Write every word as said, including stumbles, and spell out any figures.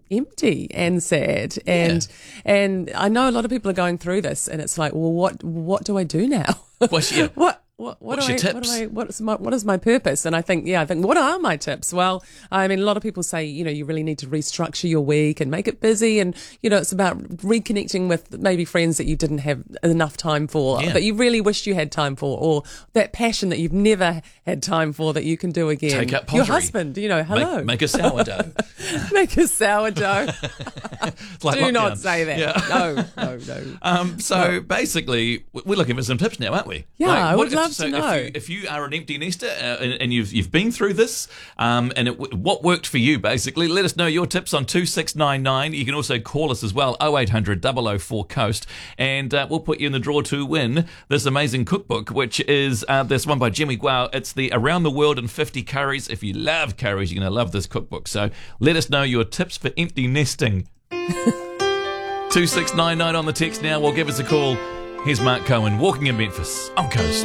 empty and sad. And Yeah. and I know a lot of people are going through this, and it's like, well, what what do I do now? What's your- what What, what, What's do your I, what tips? do I, what's my, what is my purpose? And I think, yeah, I think, what are my tips? Well, I mean, a lot of people say, you know, you really need to restructure your week and make it busy. And, you know, it's about reconnecting with maybe friends that you didn't have enough time for, Yeah. that you really wished you had time for, or that passion that you've never had time for that you can do again. Take up Your pottery. husband, you know, hello. Make, make a sourdough. Make a sourdough. It's like Do not lockdown. say that. Yeah. No, no, no. Um, so basically, we're looking for some tips now, aren't we? Yeah, I would if- love so to know. If you, if you are an empty nester uh, and, and you've you've been through this, um, and it, what worked for you, basically, let us know your tips on two six nine nine. You can also call us as well, oh eight hundred, double oh four, coast, and uh, we'll put you in the draw to win this amazing cookbook, which is uh, this one by Jimmy Guo. It's the Around the World in fifty Curries. If you love curries, you're going to love this cookbook. So let us know your tips for empty nesting. two six nine nine on the text now, or give us a call. Here's Mark Cohen, Walking in Memphis on Coast.